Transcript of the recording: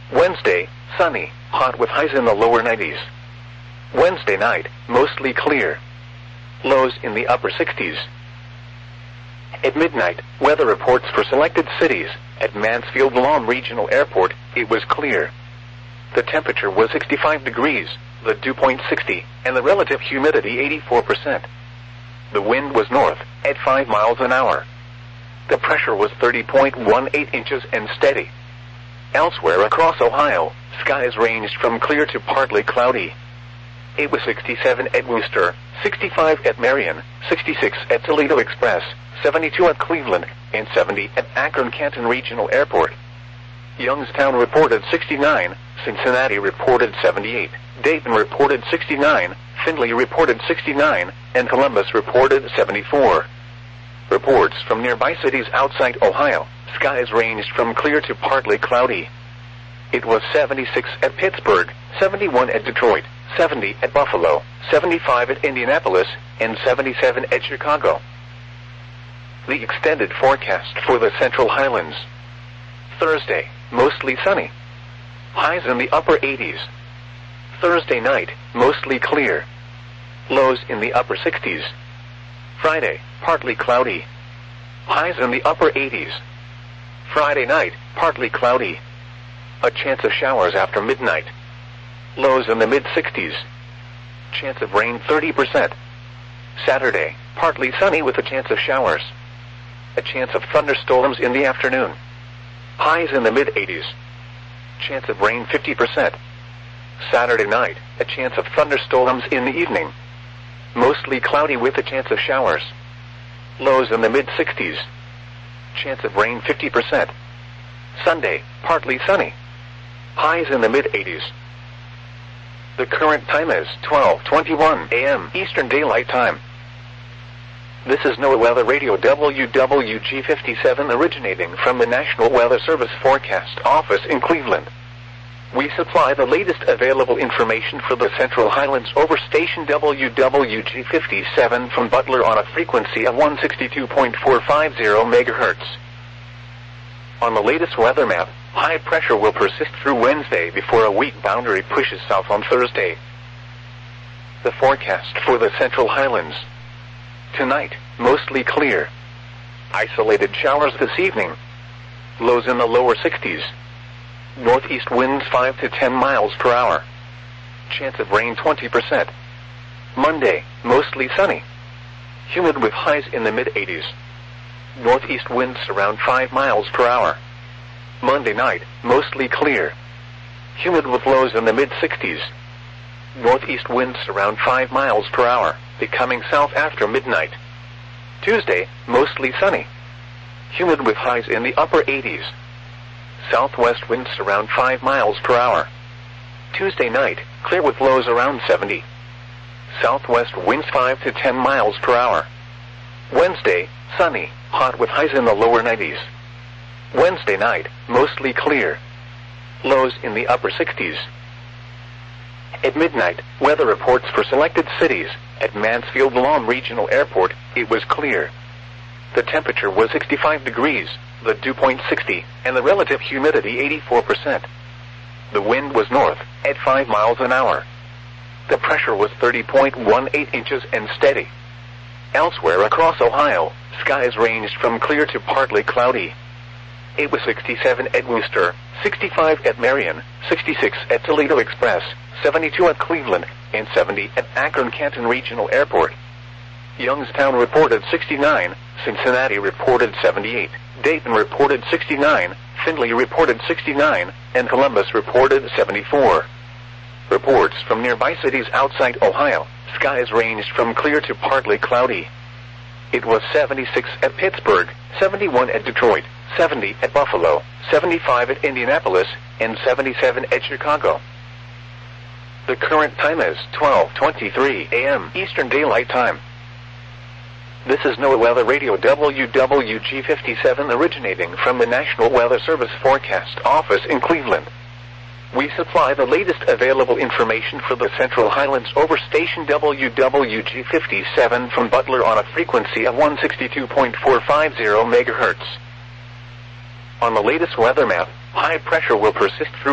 Wednesday, sunny, hot with highs in the lower 90s. Wednesday night, mostly clear. Lows in the upper 60s. At midnight, weather reports for selected cities. At Mansfield Lahm Regional Airport, it was clear. The temperature was 65 degrees, the dew point 60, and the relative humidity 84%. The wind was north, at 5 miles an hour. The pressure was 30.18 inches and steady. Elsewhere across Ohio, skies ranged from clear to partly cloudy. It was 67 at Wooster, 65 at Marion, 66 at Toledo Express, 72 at Cleveland, and 70 at Akron-Canton Regional Airport. Youngstown reported 69, Cincinnati reported 78, Dayton reported 69, Findlay reported 69, and Columbus reported 74. Reports from nearby cities outside Ohio, skies ranged from clear to partly cloudy. It was 76 at Pittsburgh, 71 at Detroit, 70 at Buffalo, 75 at Indianapolis, and 77 at Chicago. The extended forecast for the Central Highlands. Thursday, mostly sunny. Highs in the upper 80s. Thursday night, mostly clear. Lows in the upper 60s. Friday, partly cloudy. Highs in the upper 80s. Friday night, partly cloudy. A chance of showers after midnight. Lows in the mid-60s. Chance of rain 30%. Saturday, partly sunny with a chance of showers. A chance of thunderstorms in the afternoon. Highs in the mid-80s. Chance of rain 50%. Saturday night, a chance of thunderstorms in the evening. Mostly cloudy with a chance of showers. Lows in the mid-60s. Chance of rain 50%. Sunday, partly sunny. Highs in the mid-80s. The current time is 12:21 a.m. Eastern Daylight Time. This is NOAA Weather Radio WWG57 originating from the National Weather Service Forecast Office in Cleveland. We supply the latest available information for the Central Highlands over station WWG57 from Butler on a frequency of 162.450 MHz. On the latest weather map, high pressure will persist through Wednesday before a weak boundary pushes south on Thursday. The forecast for the Central Highlands. Tonight, mostly clear. Isolated showers this evening. Lows in the lower 60s. Northeast winds 5 to 10 miles per hour. Chance of rain 20%. Monday, mostly sunny. Humid with highs in the mid-80s. Northeast winds around 5 miles per hour. Monday night, mostly clear. Humid with lows in the mid-60s. Northeast winds around 5 miles per hour, becoming south after midnight. Tuesday, mostly sunny. Humid with highs in the upper 80s. Southwest winds around 5 miles per hour. Tuesday night, clear with lows around 70. Southwest winds 5 to 10 miles per hour. Wednesday, sunny, hot with highs in the lower 90s. Wednesday night, mostly clear. Lows in the upper 60s. At midnight, weather reports for selected cities. At Mansfield Lahm Regional Airport, it was clear. The temperature was 65 degrees, the dew point 60, and the relative humidity 84%. The wind was north, at 5 miles an hour. The pressure was 30.18 inches and steady. Elsewhere across Ohio, skies ranged from clear to partly cloudy. It was 67 at Wooster, 65 at Marion, 66 at Toledo Express, 72 at Cleveland, and 70 at Akron-Canton Regional Airport. Youngstown reported 69, Cincinnati reported 78, Dayton reported 69, Findlay reported 69, and Columbus reported 74. Reports from nearby cities outside Ohio, skies ranged from clear to partly cloudy. It was 76 at Pittsburgh, 71 at Detroit, 70 at Buffalo, 75 at Indianapolis, and 77 at Chicago. The current time is 12:23 a.m. Eastern Daylight Time. This is NOAA Weather Radio WWG57 originating from the National Weather Service Forecast Office in Cleveland. We supply the latest available information for the Central Highlands over station WWG57 from Butler on a frequency of 162.450 MHz. On the latest weather map, high pressure will persist through